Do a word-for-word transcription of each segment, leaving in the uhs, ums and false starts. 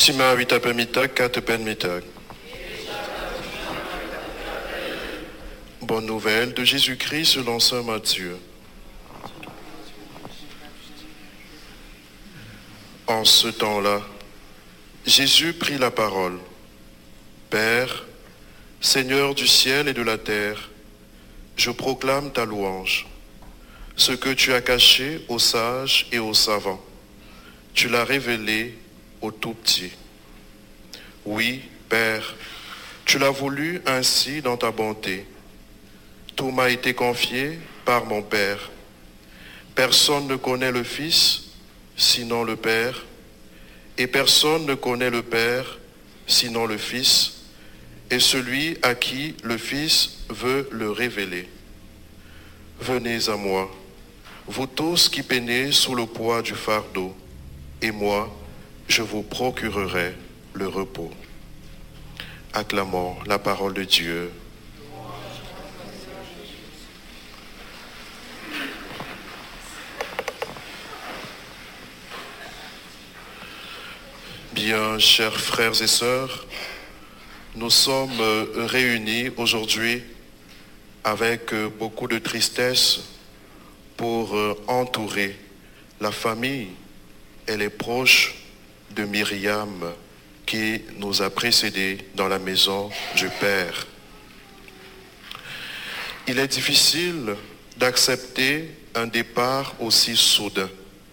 Sima Vitapamitak Katepenmitak. Bonne nouvelle de Jésus-Christ selon saint Matthieu. En ce temps-là, Jésus prit la parole. Père, Seigneur du ciel et de la terre, je proclame ta louange. Ce que tu as caché aux sages et aux savants, tu l'as révélé aux tout-petits. Oui, Père, tu l'as voulu ainsi dans ta bonté. Tout m'a été confié par mon Père. Personne ne connaît le Fils, sinon le Père, et personne ne connaît le Père, sinon le Fils, et celui à qui le Fils veut le révéler. Venez à moi, vous tous qui peinez sous le poids du fardeau, et moi, je vous procurerai le repos. Acclamons la parole de Dieu. Bien, chers frères et sœurs, nous sommes réunis aujourd'hui avec beaucoup de tristesse pour entourer la famille et les proches de Myriam qui nous a précédés dans la maison du Père. Il est difficile d'accepter un départ aussi soudain.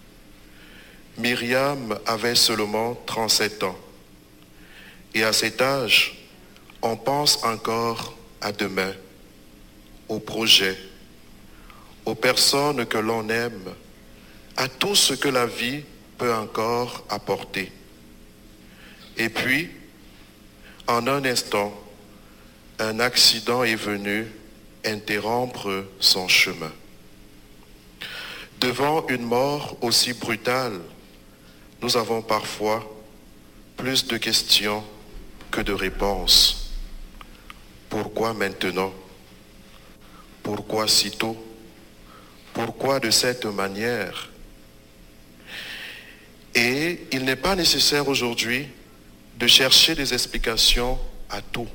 Myriam avait seulement trente-sept ans. Et à cet âge, on pense encore à demain, aux projets, aux personnes que l'on aime, à tout ce que la vie peut encore apporter. Et puis, en un instant, un accident est venu interrompre son chemin. Devant une mort aussi brutale, nous avons parfois plus de questions que de réponses. Pourquoi maintenant? Pourquoi si tôt? Pourquoi de cette manière? Et il n'est pas nécessaire aujourd'hui de chercher des explications à tout.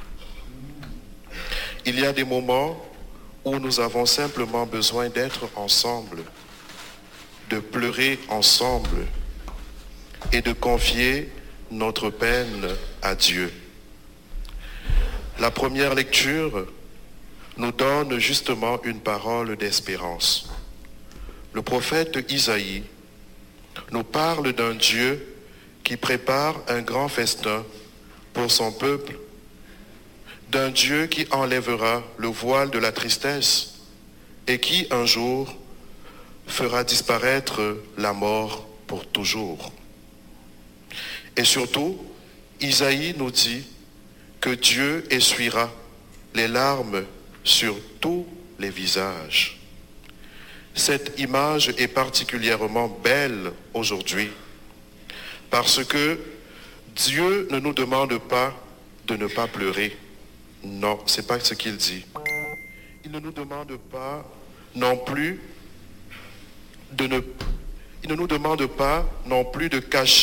Il y a des moments où nous avons simplement besoin d'être ensemble, de pleurer ensemble et de confier notre peine à Dieu. La première lecture nous donne justement une parole d'espérance. Le prophète Isaïe nous parle d'un Dieu qui prépare un grand festin pour son peuple, d'un Dieu qui enlèvera le voile de la tristesse et qui un jour fera disparaître la mort pour toujours. Et surtout, Isaïe nous dit que Dieu essuiera les larmes sur tous les visages. Cette image est particulièrement belle aujourd'hui parce que Dieu ne nous demande pas de ne pas pleurer. Non, ce n'est pas ce qu'il dit. Il ne nous demande pas non plus de ne, il ne nous demande pas non plus de cacher